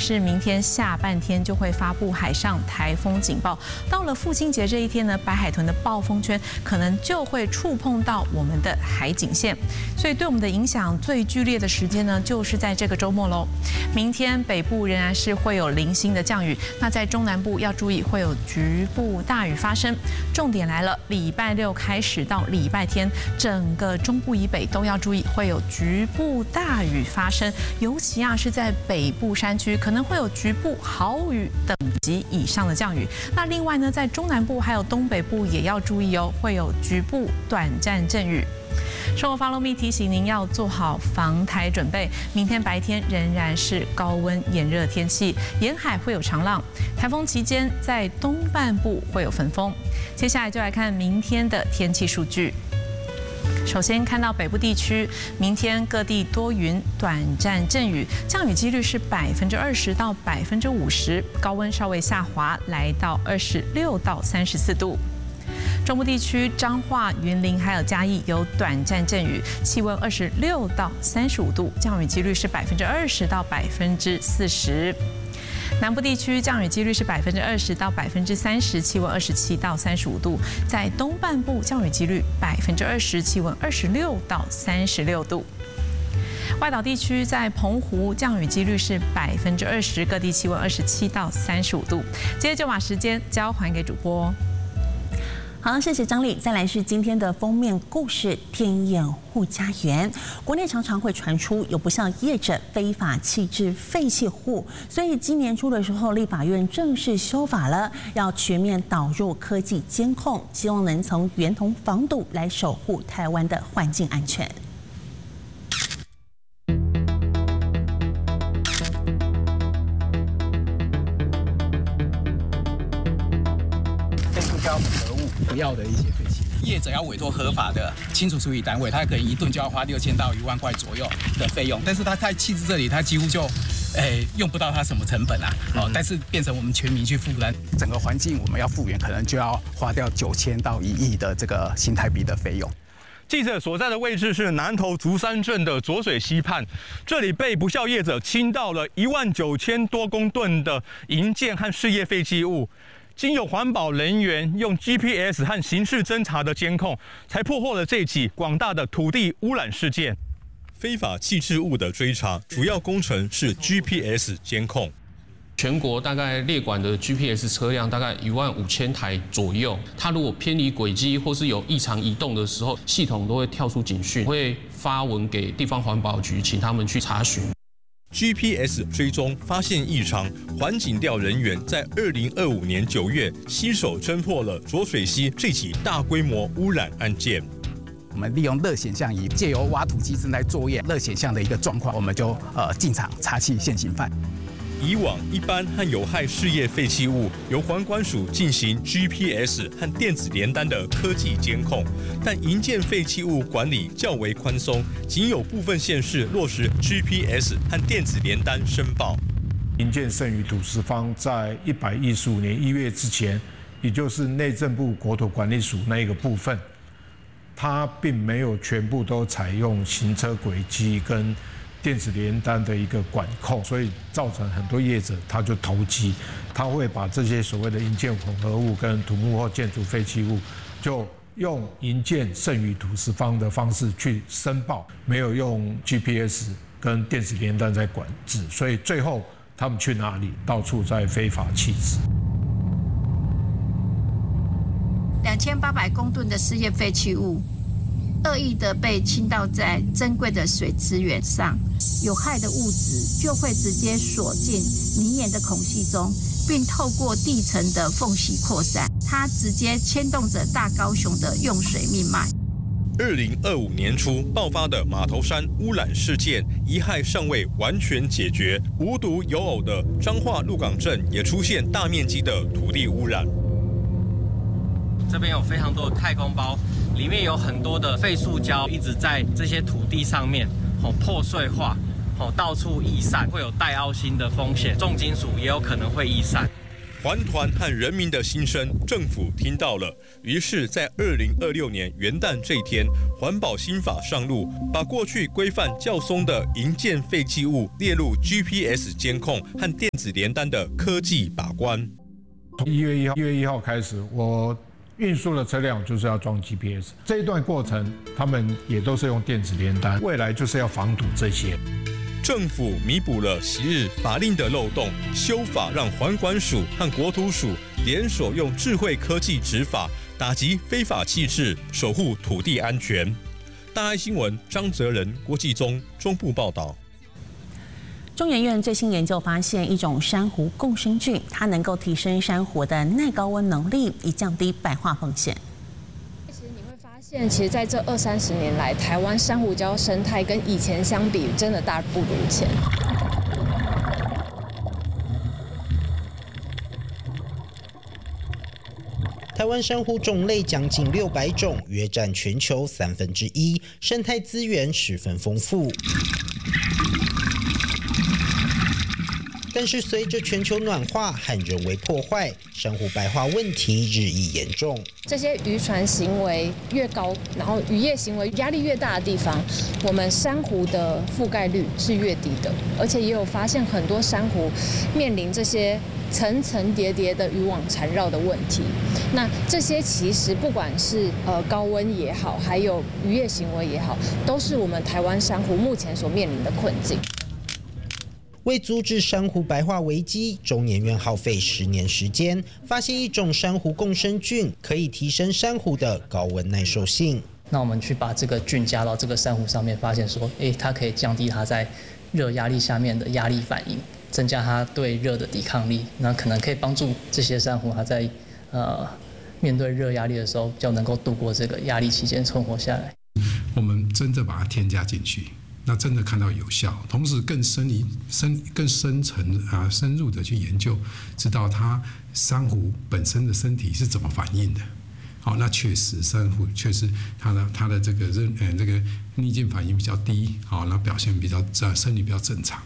是明天下半天就会发布海上台风警报。到了父亲节这一天呢，白海豚的暴风圈可能就会触碰到我们的海警线，所以对我们的影响最剧烈的时间呢，就是在这个周末喽。明天北部仍然是会有零星的降雨，那在中南部要注意会有局部大雨发生。重点来了，礼拜六开始到礼拜天，整个中部以北都要注意会有局部大雨发生，尤其是在北部山区可能会有局部豪雨等级以上的降雨。那另外呢，在中南部还有东北部也要注意哦，会有局部短暂阵雨。生活 Follow Me 提醒您要做好防台准备。明天白天仍然是高温炎热天气，沿海会有长浪。台风期间在东半部会有焚风。接下来就来看明天的天气数据。首先看到北部地区，明天各地多云，短暂阵雨，降雨几率是20%到50%，高温稍微下滑，来到26到34度。中部地区彰化、云林还有嘉义有短暂阵雨，气温26到35度，降雨几率是20%到40%。南部地区降雨几率是20%到30%，气温27到35度。在东半部降雨几率20%，气温26到36度。外岛地区在澎湖降雨几率是20%，各地气温27到35度。接着就把时间交还给主播。 好，谢谢张丽。再来是今天的封面故事：天眼护家园。国内常常会传出有不肖业者非法弃置废弃物，所以今年初的时候，立法院正式修法了，要全面导入科技监控，希望能从源头防堵来守护台湾的环境安全。 不要的一些废弃物，业者要委托合法的清除处理单位，他可能一顿就要花6000到1万块左右的费用，但是他在弃置这里，他几乎就，用不到他什么成本啊，但是变成我们全民去负担，整个环境我们要复原，可能就要花掉9000到1亿的这个新台币的费用。 记者所在的位置是南投竹山镇的浊水溪畔，这里被不肖业者倾倒了19000多公吨的营建和事业废弃物。经有环保人员用 GPS 和刑事侦查的监控，才破获了这起广大的土地污染事件。 非法弃置物的追查主要工程是 GPS 监控。 全国大概列管的 GPS 车辆大概15000台左右，它如果偏离轨迹或是有异常移动的时候，系统都会跳出警讯，会发文给地方环保局，请他们去查询。 GPS 追踪发现异常，环警调人员在2025年9月携手侦破了浊水溪这起大规模污染案件。 我们利用热显像仪，借由挖土机正在作业热显像的一个状况，我们就进场查缉现行犯。 以往一般和有害事业废弃物由环管署进行 GPS 和电子联单的科技监控，但营建废弃物管理较为宽松，仅有部分县市落实 GPS 和电子联单申报。 营建剩余土石方在115年1月之前，也就是内政部国土管理署那一个部分，它并没有全部都采用行车轨迹跟电子联单的一个管控，所以造成很多业者他就投机，他会把这些所谓的营建混合物跟土木或建筑废弃物，就用营建剩余土石方的方式去申报，没有用 GPS 跟电子联单在管制，所以最后他们去哪里，到处在非法弃置。 2800公吨的事业废弃物，恶意的被倾倒在珍贵的水资源上，有害的物质就会直接锁进泥岩的孔隙中，并透过地层的缝隙扩散，它直接牵动着大高雄的用水命脉。 2025年初爆发的马头山污染事件，遗害尚未完全解决，无独有偶的彰化鹿港镇也出现大面积的土地污染。 这边有非常多的太空包，里面有很多的废塑胶一直在这些土地上面破碎化，到处逸散，会有带凹芯的风险，重金属也有可能会逸散。 环团和人民的心声，政府听到了，于是，在2026年元旦这一天，环保新法上路，把过去规范较松的营建废弃物列入 GPS 监控和电子联单的科技把关。 从1月1号开始，我运输的车辆就是要装 GPS， 这一段过程他们也都是用电子联单，未来就是要防堵这些。 政府弥补了昔日法令的漏洞，修法让环管署和国土署联手用智慧科技执法，打击非法弃置，守护土地安全。大爱新闻张哲仁、郭继忠中部报道。 中研院最新研究发现，一种珊瑚共生菌，它能够提升珊瑚的耐高温能力，以降低白化风险。 其实在这20-30年来，台湾珊瑚礁生态跟以前相比，真的大不如前。 台湾珊瑚种类将近600种，约占全球1/3，生态资源十分丰富。但是随着全球暖化和人为破坏，珊瑚白化问题日益严重。 这些渔船行为越高，然后渔业行为压力越大的地方，我们珊瑚的覆盖率是越低的，而且也有发现很多珊瑚面临这些层层叠叠的渔网缠绕的问题。那这些其实不管是高温也好，还有渔业行为也好，都是我们台湾珊瑚目前所面临的困境。 为阻止珊瑚白化危机，中研院耗费10年时间，发现一种珊瑚共生菌可以提升珊瑚的高温耐受性。 那我们去把这个菌加到这个珊瑚上面，发现说，它可以降低它在热压力下面的压力反应，增加它对热的抵抗力。那可能可以帮助这些珊瑚它在面对热压力的时候，比较能够度过这个压力期间存活下来。 我们真的把它添加进去。那真的看到有效，同时更深入的去研究，知道它珊瑚本身的身体是怎么反应的。好，那确实珊瑚确实它的这个逆境反应比较低，好，那表现比较生理比较正常。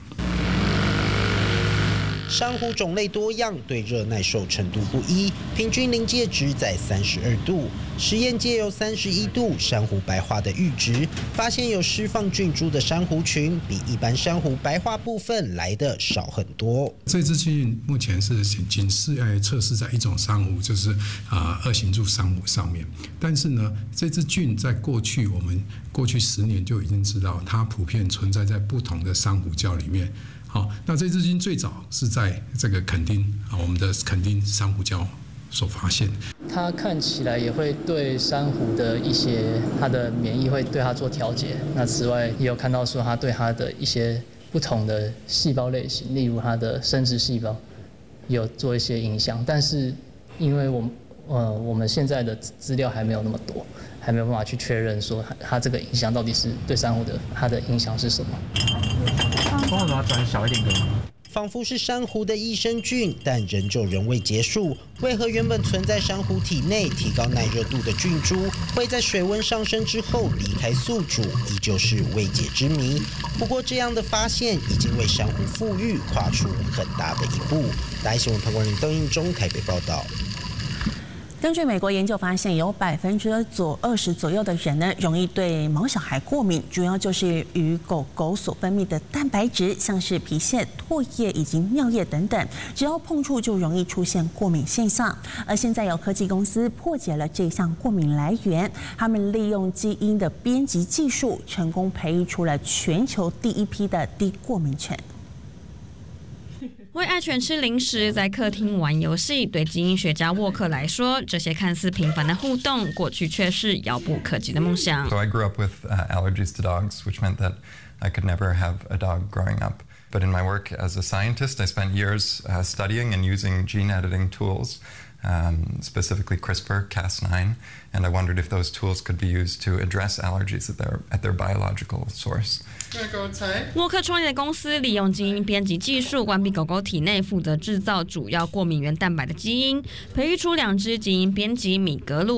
珊瑚种类多样，对热耐受程度不一，平均临界值在32度。实验借由31度珊瑚白化的阈值，发现有释放菌株的珊瑚群比一般珊瑚白化部分来的少很多。 这支菌目前是仅是测试在一种珊瑚，就是2型柱珊瑚上面。但是呢，这支菌在我们过去10年就已经知道，它普遍存在在不同的珊瑚礁里面。好，那这支菌最早是在这个垦丁我们的垦丁珊瑚礁所发现。 它看起来也会对珊瑚的它的免疫会对它做调节。那此外也有看到说它对它的一些不同的细胞类型，例如它的生殖细胞有做一些影响。但是因为我们现在的资料还没有那么多，还没有办法去确认说它这个影响到底是对珊瑚它的影响是什么。 帮我把它转小一点可以吗？ 仿佛是珊瑚的益生菌，但仍旧仍未结束。为何原本存在珊瑚体内提高耐热度的菌株，会在水温上升之后离开宿主，依旧是未解之谜。不过，这样的发现已经为珊瑚富裕跨出很大的一步。大爱新闻潘光仁、邓应中台北报道。 根据美国研究发现，有20%左右的人呢，容易对毛小孩过敏，主要就是与狗狗所分泌的蛋白质，像是皮屑、唾液以及尿液等等，只要碰触就容易出现过敏现象。而现在有科技公司破解了这项过敏来源，他们利用基因的编辑技术，成功培育出了全球第一批的低过敏犬。 为爱犬吃零食，在客厅玩游戏，对基因学家沃克来说，这些看似平凡的互动，过去却是遥不可及的梦想。 So I grew up with allergies to dogs, which meant that I could never have a dog growing up. But in my work as a scientist, I spent years studying and using gene editing tools, specifically CRISPR-Cas9, and I wondered if those tools could be used to address allergies at their biological source. 沃克创业的公司利用基因编辑技术，关闭狗狗体内负责制造主要过敏原蛋白的基因，培育出2只基因编辑米格鲁。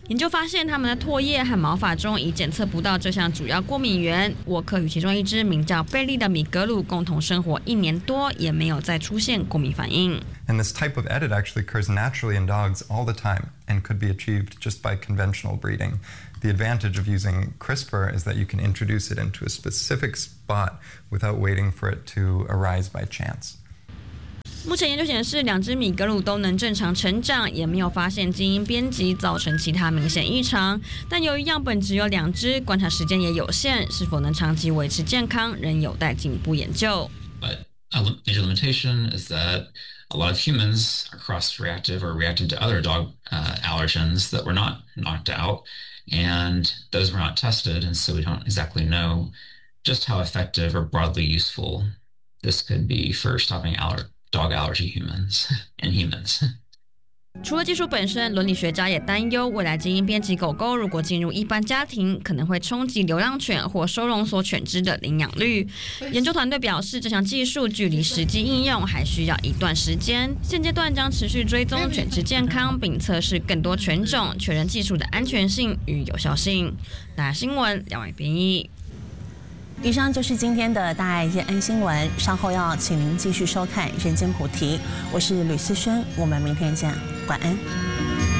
研究发现，它们的唾液和毛发中已检测不到这项主要过敏源。沃克与其中一只名叫贝利的米格鲁共同生活1年多，也没有再出现过敏反应。 And this type of edit actually occurs naturally in dogs all the time and could be achieved just by conventional breeding. The advantage of using CRISPR is that you can introduce it into a specific spot without waiting for it to arise by chance. 目前研究显示，2只米格鲁都能正常成长，也没有发现基因编辑造成其他明显异常。但由于样本只有2只，观察时间也有限，是否能长期维持健康，仍有待进一步研究。 But a major limitation is that a lot of humans are cross-reactive or reacted to other dog allergens that were not knocked out, and those were not tested, and so we don't exactly know just how effective or broadly useful this could be for stopping dog allergy in humans. 除了技术本身，伦理学家也担忧，未来基因编辑狗狗如果进入一般家庭，可能会冲击流浪犬或收容所犬只的领养率。研究团队表示，这项技术距离实际应用还需要一段时间。现阶段将持续追踪犬只健康，并测试更多犬种，确认技术的安全性与有效性。大爱新闻两位编译。 以上就是今天的大爱夜安新闻，稍后要请您继续收看《人间菩提》，我是吕思萱，我们明天见，晚安。